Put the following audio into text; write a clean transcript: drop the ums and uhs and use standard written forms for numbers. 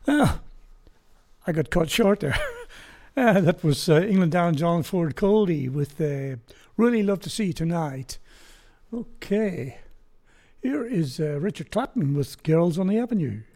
Ah, I got cut short there. That was England down John Ford Coley with Really Love to See You Tonight. Okay. Here is Richard Clapton with Girls on the Avenue.